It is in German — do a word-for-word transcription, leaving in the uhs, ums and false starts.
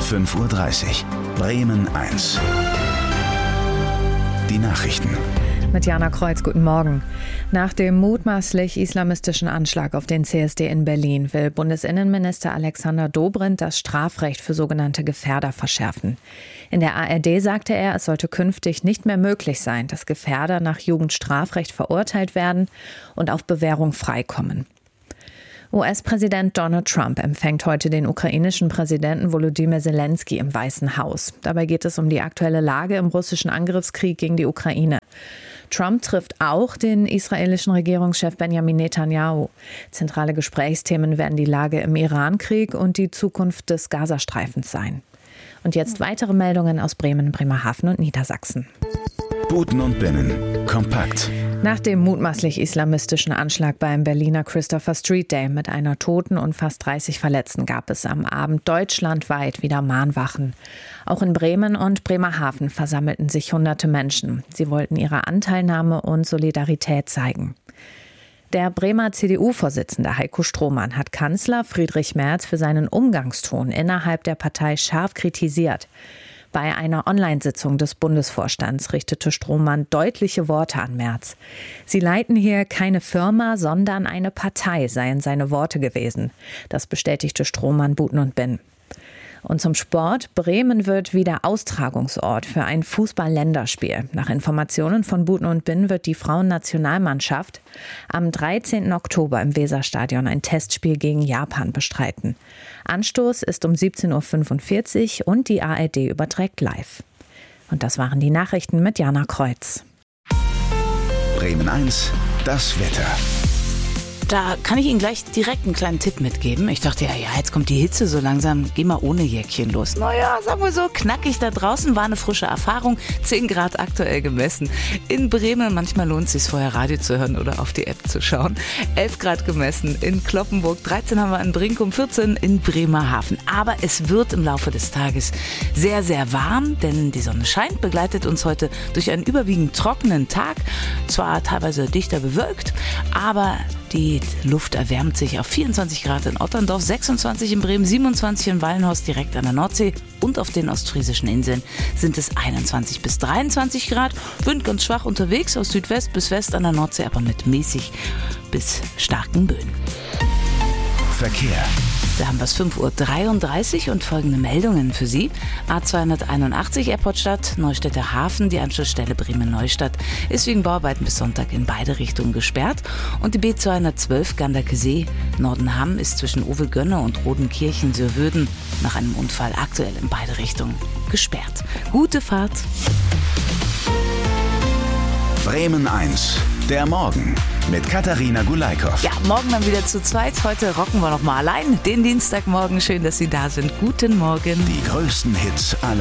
fünf Uhr dreißig. Bremen eins. Die Nachrichten. Mit Jana Kreuz, guten Morgen. Nach dem mutmaßlich islamistischen Anschlag auf den C S D in Berlin will Bundesinnenminister Alexander Dobrindt das Strafrecht für sogenannte Gefährder verschärfen. In der A R D sagte er, es sollte künftig nicht mehr möglich sein, dass Gefährder nach Jugendstrafrecht verurteilt werden und auf Bewährung freikommen. U S-Präsident Donald Trump empfängt heute den ukrainischen Präsidenten Volodymyr Zelensky im Weißen Haus. Dabei geht es um die aktuelle Lage im russischen Angriffskrieg gegen die Ukraine. Trump trifft auch den israelischen Regierungschef Benjamin Netanyahu. Zentrale Gesprächsthemen werden die Lage im Iran-Krieg und die Zukunft des Gazastreifens sein. Und jetzt weitere Meldungen aus Bremen, Bremerhaven und Niedersachsen. Buten und Binnen. Kompakt. Nach dem mutmaßlich islamistischen Anschlag beim Berliner Christopher Street Day mit einer Toten und fast dreißig Verletzten gab es am Abend deutschlandweit wieder Mahnwachen. Auch in Bremen und Bremerhaven versammelten sich hunderte Menschen. Sie wollten ihre Anteilnahme und Solidarität zeigen. Der Bremer C D U-Vorsitzende Heiko Strohmann hat Kanzler Friedrich Merz für seinen Umgangston innerhalb der Partei scharf kritisiert. Bei einer Online-Sitzung des Bundesvorstands richtete Strohmann deutliche Worte an Merz. Sie leiten hier keine Firma, sondern eine Partei, seien seine Worte gewesen. Das bestätigte Strohmann Buten und Binnen. Und zum Sport. Bremen wird wieder Austragungsort für ein Fußball-Länderspiel. Nach Informationen von Buten und Binnen wird die Frauennationalmannschaft am dreizehnten Oktober im Weserstadion ein Testspiel gegen Japan bestreiten. Anstoß ist um siebzehn Uhr fünfundvierzig und die A R D überträgt live. Und das waren die Nachrichten mit Jana Kreuz. Bremen eins, das Wetter. Da kann ich Ihnen gleich direkt einen kleinen Tipp mitgeben. Ich dachte, ja, ja, jetzt kommt die Hitze so langsam. Geh mal ohne Jäckchen los. Naja, sagen wir so, knackig da draußen war eine frische Erfahrung. zehn Grad aktuell gemessen. In Bremen, manchmal lohnt es sich vorher Radio zu hören oder auf die App zu schauen. elf Grad gemessen in Cloppenburg, dreizehn haben wir in Brinkum, vierzehn in Bremerhaven. Aber es wird im Laufe des Tages sehr, sehr warm, denn die Sonne scheint, begleitet uns heute durch einen überwiegend trockenen Tag. Zwar teilweise dichter bewölkt, aber die Luft erwärmt sich auf vierundzwanzig Grad in Otterndorf, sechsundzwanzig in Bremen, siebenundzwanzig in Wallenhorst direkt an der Nordsee und auf den ostfriesischen Inseln sind es einundzwanzig bis dreiundzwanzig Grad. Wind ganz schwach unterwegs aus Südwest bis West an der Nordsee, aber mit mäßig bis starken Böen. Verkehr. Da haben wir es fünf Uhr dreiunddreißig und folgende Meldungen für Sie. A zweihunderteinundachtzig Airportstadt, Neustädter Hafen, die Anschlussstelle Bremen-Neustadt ist wegen Bauarbeiten bis Sonntag in beide Richtungen gesperrt. Und die B zweihundertzwölf Ganderkesee, Nordenham ist zwischen Uwe-Gönne und Rodenkirchen-Sürwöden nach einem Unfall aktuell in beide Richtungen gesperrt. Gute Fahrt! Bremen eins, der Morgen mit Katharina Gulaikow. Ja, morgen dann wieder zu zweit. Heute rocken wir noch mal allein den Dienstagmorgen. Schön, dass Sie da sind. Guten Morgen. Die größten Hits aller